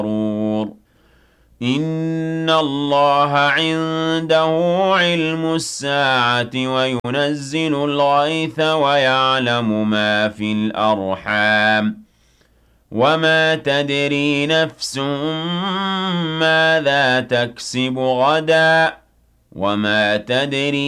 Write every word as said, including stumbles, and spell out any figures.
إِنَّ اللَّهَ عِندَهُ عِلْمُ السَّاعَةِ وَيُنَزِّلُ الْغَيْثَ وَيَعْلَمُ مَا فِي الْأَرْحَامِ ۖ وَمَا تَدْرِي نَفْسٌ مَّاذَا تَكْسِبُ غَدًا ۖ وَمَا تَدْرِي